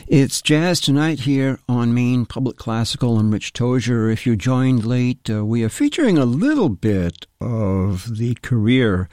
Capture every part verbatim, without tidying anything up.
It's Jazz Tonight here on Maine Public Classical. I'm Rich Tozier. If you joined late, uh, we are featuring a little bit of the career,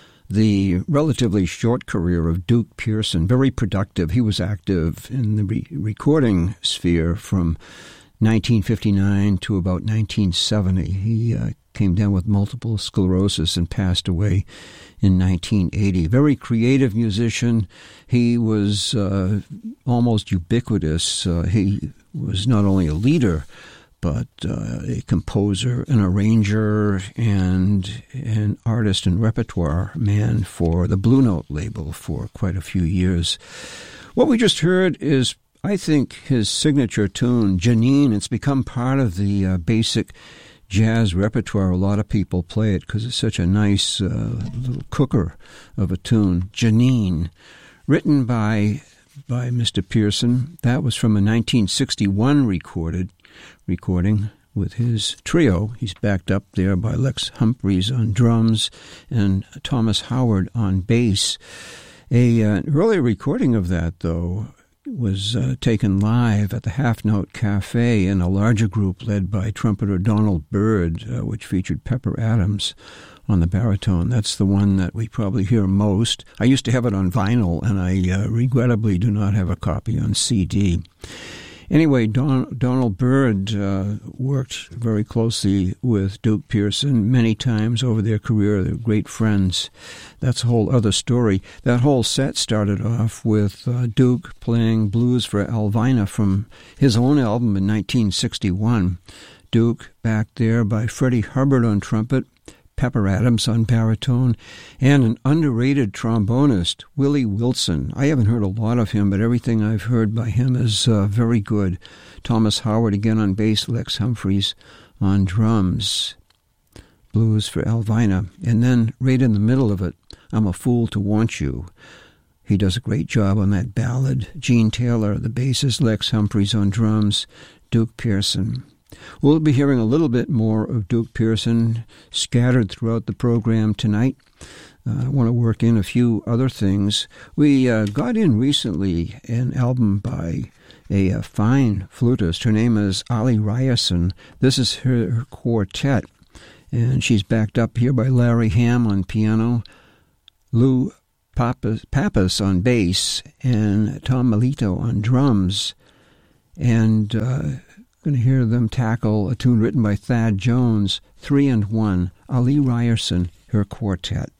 the relatively short career of Duke Pearson. Very productive. He was active in the re- recording sphere from nineteen fifty-nine to about nineteen seventy. He uh, came down with multiple sclerosis and passed away in nineteen eighty. Very creative musician. He was uh, almost ubiquitous. Uh, he was not only a leader, but uh, a composer, an arranger, and an artist and repertoire man for the Blue Note label for quite a few years. What we just heard is, I think, his signature tune, Janine. It's become part of the uh, basic jazz repertoire. A lot of people play it because it's such a nice uh, little cooker of a tune. Janine, written by by Mister Pearson. That was from a nineteen sixty-one recorded recording with his trio. He's backed up there by Lex Humphreys on drums and Thomas Howard on bass. A, uh, an early recording of that, though, was uh, taken live at the Half Note Cafe in a larger group led by trumpeter Donald Byrd, uh, which featured Pepper Adams on the baritone. That's the one that we probably hear most. I used to have it on vinyl, and I uh, regrettably do not have a copy on C D. Anyway, Don, Donald Byrd uh, worked very closely with Duke Pearson many times over their career. They're great friends. That's a whole other story. That whole set started off with uh, Duke playing blues for Elvina from his own album in nineteen sixty-one. Duke backed there by Freddie Hubbard on trumpet, Pepper Adams on baritone, and an underrated trombonist, Willie Wilson. I haven't heard a lot of him, but everything I've heard by him is uh, very good. Thomas Howard again on bass, Lex Humphreys on drums. Blues for Elvina. And then right in the middle of it, I'm a Fool to Want You. He does a great job on that ballad. Gene Taylor, the bassist, Lex Humphreys on drums, Duke Pearson. We'll be hearing a little bit more of Duke Pearson scattered throughout the program tonight. Uh, I want to work in a few other things. We uh, got in recently an album by a, a fine flutist. Her name is Ali Ryerson. This is her, her quartet, and she's backed up here by Larry Ham on piano, Lou Pappas, Pappas on bass, and Tom Melito on drums. And uh, going to hear them tackle a tune written by Thad Jones, Three and One, Ali Ryerson, her quartet.